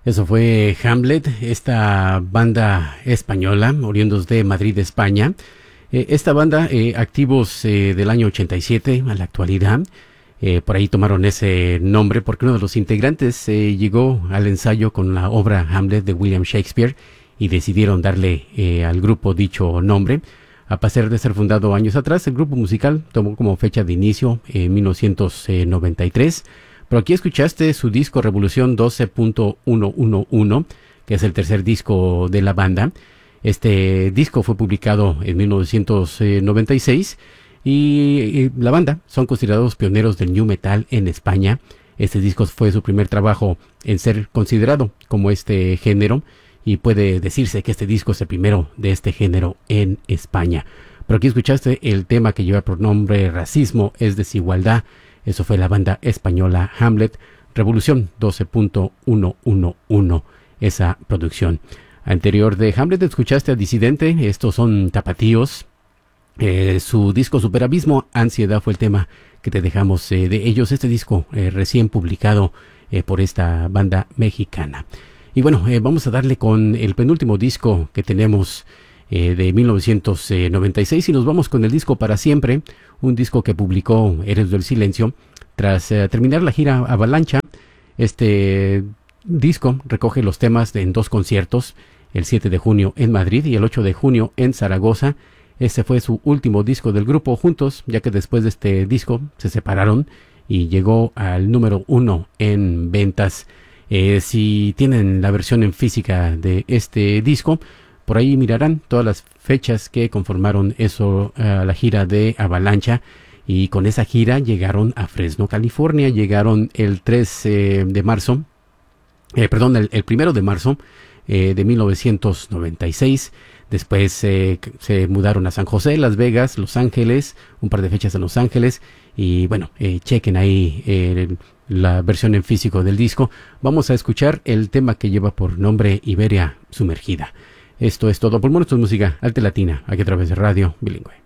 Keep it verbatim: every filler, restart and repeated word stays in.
Eso fue Hamlet, esta banda española, oriundos de Madrid, España. Eh, esta banda, eh, activos eh, del año ochenta y siete a la actualidad, eh, por ahí tomaron ese nombre porque uno de los integrantes eh, llegó al ensayo con la obra Hamlet de William Shakespeare y decidieron darle eh, al grupo dicho nombre. A pesar de ser fundado años atrás, el grupo musical tomó como fecha de inicio en eh, mil novecientos noventa y tres. Pero aquí escuchaste su disco Revolución doce punto ciento once, que es el tercer disco de la banda. Este disco fue publicado en mil novecientos noventa y seis y, y la banda son considerados pioneros del new metal en España. Este disco fue su primer trabajo en ser considerado como este género y puede decirse que este disco es el primero de este género en España. Pero aquí escuchaste el tema que lleva por nombre Racismo es Desigualdad. Eso fue la banda española Hamlet, Revolución doce punto ciento once, esa producción. Anterior de Hamlet escuchaste a Disidente, estos son tapatíos. Eh, su disco Superabismo, Ansiedad fue el tema que te dejamos eh, de ellos, este disco eh, recién publicado eh, por esta banda mexicana. Y bueno, eh, vamos a darle con el penúltimo disco que tenemos eh, de mil novecientos noventa y seis y nos vamos con el disco Para Siempre, un disco que publicó Héroes del Silencio tras eh, terminar la gira Avalancha. Este disco recoge los temas de, en dos conciertos, el siete de junio en Madrid y el ocho de junio en Zaragoza. Este fue su último disco del grupo juntos, ya que después de este disco se separaron y llegó al número uno en ventas. Eh, si tienen la versión en física de este disco, por ahí mirarán todas las fechas que conformaron eso, uh, la gira de Avalancha. Y con esa gira llegaron a Fresno, California. Llegaron el tres eh, de marzo, eh, perdón, el, el primero de marzo eh, de mil novecientos noventa y seis. Después eh, se mudaron a San José, Las Vegas, Los Ángeles, un par de fechas en Los Ángeles. Y bueno, eh, chequen ahí eh, la versión en físico del disco. Vamos a escuchar el tema que lleva por nombre Iberia Sumergida. Esto es todo. Pulmón, esto es música alta latina, aquí a través de Radio Bilingüe.